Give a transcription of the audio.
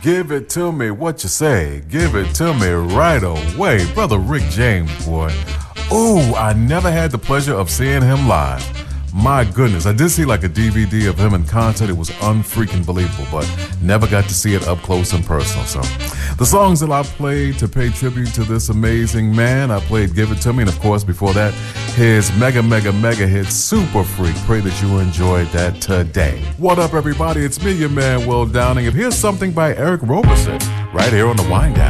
Give it to me, what you say? Give it to me right away. Brother Rick James, boy. Ooh, I never had the pleasure of seeing him live. My goodness, I did see like a DVD of him in concert. It was unfreaking believable, but never got to see it up close and personal. So the songs that I played to pay tribute to this amazing man, I played Give It To Me, and of course before that, his mega hit Super Freak. Pray that you enjoyed that today. What up, everybody? It's me, your man, Will Downing, and here's something by Eric Roberson right here on The Wind Down.